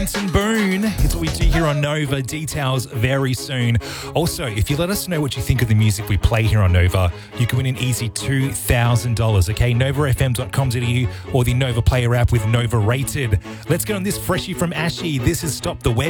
Benson Boone. It's what we do here on Nova. Details very soon. Also, if you let us know what you think of the music we play here on Nova, you can win an easy $2,000, okay? NovaFM.com.au or the Nova Player app with Nova Rated. Let's get on this freshie from Ashy. This is Stop the Web.